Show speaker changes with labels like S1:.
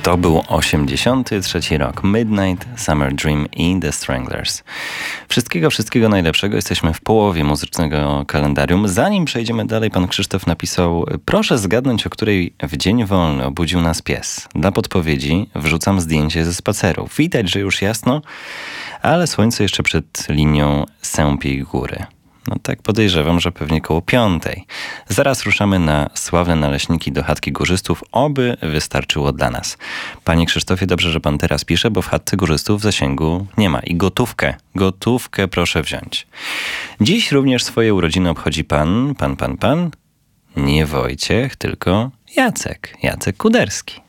S1: To był 83 rok. Midnight Summer Dream i The Stranglers. Wszystkiego najlepszego. Jesteśmy w połowie muzycznego kalendarium. Zanim przejdziemy dalej, pan Krzysztof napisał: proszę zgadnąć, o której w dzień wolny obudził nas pies. Dla podpowiedzi wrzucam zdjęcie ze spaceru. Widać, że już jasno, ale słońce jeszcze przed linią sępiej góry. No tak podejrzewam, że pewnie koło 5. Zaraz ruszamy na sławne naleśniki do chatki górzystów, oby wystarczyło dla nas. Panie Krzysztofie, dobrze, że pan teraz pisze, bo w chatce górzystów w zasięgu nie ma. I gotówkę proszę wziąć. Dziś również swoje urodziny obchodzi pan. Nie Wojciech, tylko Jacek Kuderski.